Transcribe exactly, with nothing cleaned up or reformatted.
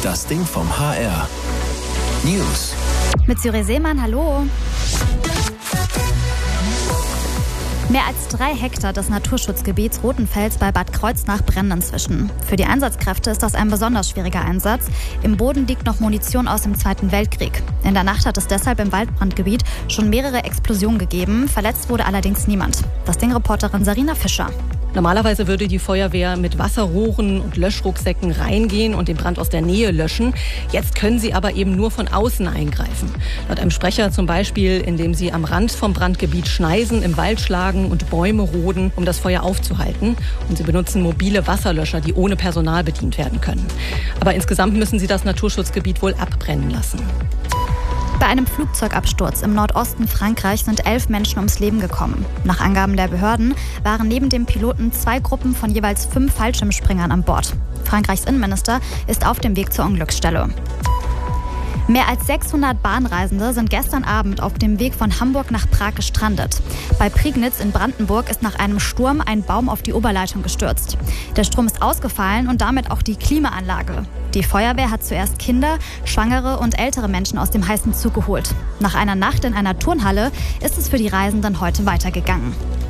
Das Ding vom H R. News. Mit Syri Seemann, hallo. Mehr als drei Hektar des Naturschutzgebiets Rothenfels bei Bad Kreuznach brennen inzwischen. Für die Einsatzkräfte ist das ein besonders schwieriger Einsatz. Im Boden liegt noch Munition aus dem Zweiten Weltkrieg. In der Nacht hat es deshalb im Waldbrandgebiet schon mehrere Explosionen gegeben. Verletzt wurde allerdings niemand. Das Ding-Reporterin Sarina Fischer. Normalerweise würde die Feuerwehr mit Wasserrohren und Löschrucksäcken reingehen und den Brand aus der Nähe löschen. Jetzt können sie aber eben nur von außen eingreifen. Laut einem Sprecher zum Beispiel, indem sie am Rand vom Brandgebiet Schneisen im Wald schlagen und Bäume roden, um das Feuer aufzuhalten. Und sie benutzen mobile Wasserlöscher, die ohne Personal bedient werden können. Aber insgesamt müssen sie das Naturschutzgebiet wohl abbrennen lassen. Bei einem Flugzeugabsturz im Nordosten Frankreichs sind elf Menschen ums Leben gekommen. Nach Angaben der Behörden waren neben dem Piloten zwei Gruppen von jeweils fünf Fallschirmspringern an Bord. Frankreichs Innenminister ist auf dem Weg zur Unglücksstelle. Mehr als sechshundert Bahnreisende sind gestern Abend auf dem Weg von Hamburg nach Prag gestrandet. Bei Prignitz in Brandenburg ist nach einem Sturm ein Baum auf die Oberleitung gestürzt. Der Strom ist ausgefallen und damit auch die Klimaanlage. Die Feuerwehr hat zuerst Kinder, Schwangere und ältere Menschen aus dem heißen Zug geholt. Nach einer Nacht in einer Turnhalle ist es für die Reisenden heute weitergegangen.